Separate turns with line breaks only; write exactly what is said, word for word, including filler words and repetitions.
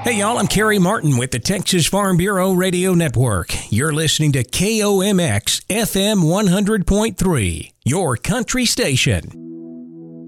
Hey y'all, I'm Kerry Martin with the Texas Farm Bureau Radio Network. You're listening to K O M X F M one hundred point three, your country station.